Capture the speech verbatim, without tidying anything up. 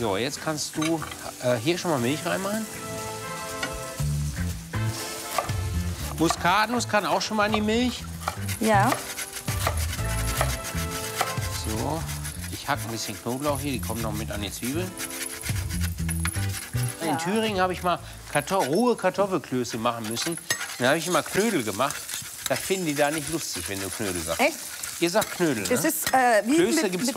So, jetzt kannst du äh, hier schon mal Milch reinmachen. Muskatnuss kann auch schon mal in die Milch. Ja. So, ich hacke ein bisschen Knoblauch hier, die kommen noch mit an die Zwiebeln. Ja. In Thüringen habe ich mal Karto rohe Kartoffelklöße machen müssen. Dann habe ich immer Knödel gemacht. Das finden die da nicht lustig, wenn du Knödel sagst. Echt? Ihr sagt Knödel, ne? Das ist äh, wie Klöße mit, gibt's mit